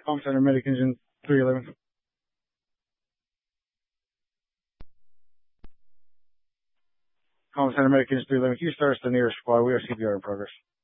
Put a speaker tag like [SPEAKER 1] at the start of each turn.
[SPEAKER 1] Com Center Medic Engine 311. Com Center Medic Engine 311. Can you start us the nearest squad? We are CPR in progress.